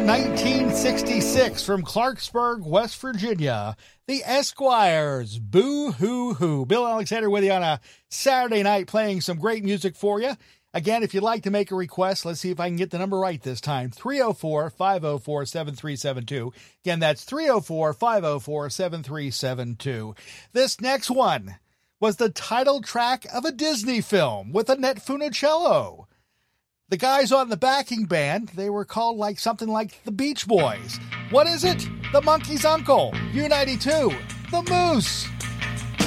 From 1966, from Clarksburg, West Virginia, the Esquires, Boo Hoo Hoo. Bill Alexander with you on a Saturday night playing some great music for you. Again, if you'd like to make a request, let's see if I can get the number right this time. 304-504-7372. Again, that's 304-504-7372. This next one was the title track of a Disney film with Annette Funicello. The guys on the backing band, they were called something like the Beach Boys. What is it? The Monkey's Uncle. U92. The Moose.